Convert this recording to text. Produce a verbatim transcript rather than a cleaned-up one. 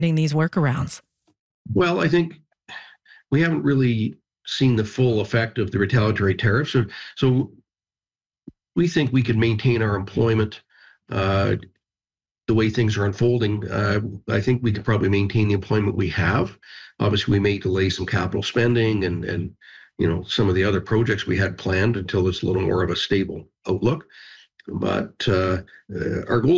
these workarounds? Well, I think we haven't really seen the full effect of the retaliatory tariffs. So, so we think we could maintain our employment uh, the way things are unfolding. Uh, I think we could probably maintain the employment we have. Obviously, we may delay some capital spending and and you know some of the other projects we had planned until there's a little more of a stable outlook. But uh, uh, our goal